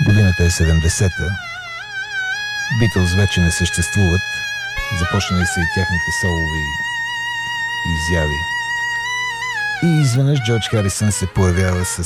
Годината е 70-та. Битълс вече не съществуват. Започнали са и тяхните солови изяви. И изведнъж Джордж Харисън се появява с